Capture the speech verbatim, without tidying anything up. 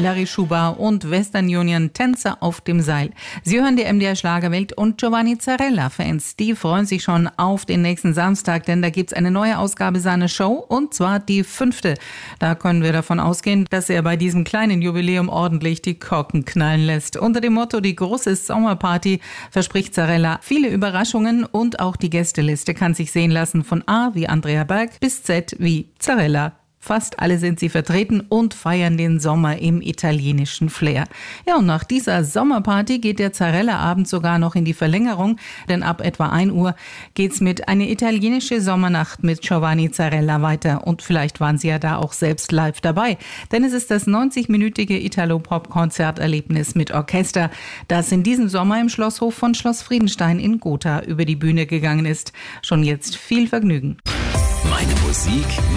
Larry Schuber und Western Union, Tänzer auf dem Seil. Sie hören die M D R Schlagerwelt und Giovanni Zarella-Fans, die freuen sich schon auf den nächsten Samstag, denn da gibt's eine neue Ausgabe seiner Show und zwar die fünfte. Da können wir davon ausgehen, dass er bei diesem kleinen Jubiläum ordentlich die Korken knallen lässt. Unter dem Motto Die große Sommerparty verspricht Zarella viele Überraschungen und auch die Gästeliste kann sich sehen lassen, von A wie Andrea Berg bis Z wie Zarella. Fast alle sind sie vertreten und feiern den Sommer im italienischen Flair. Ja, und nach dieser Sommerparty geht der Zarella-Abend sogar noch in die Verlängerung, denn ab etwa ein Uhr geht's mit einer italienische Sommernacht mit Giovanni Zarella weiter. Und vielleicht waren Sie ja da auch selbst live dabei, denn es ist das neunzig-minütige Italo-Pop-Konzerterlebnis mit Orchester, das in diesem Sommer im Schlosshof von Schloss Friedenstein in Gotha über die Bühne gegangen ist. Schon jetzt viel Vergnügen. Meine Musik